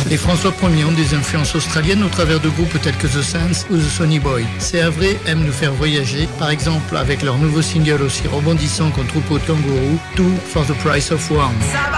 Les François Ier ont des influences australiennes au travers de groupes tels que The Sands ou The Sonny Boy. Ces Havrais aiment nous faire voyager, par exemple avec leur nouveau single aussi rebondissant qu'un troupeau de kangourous, Two for the Price of One.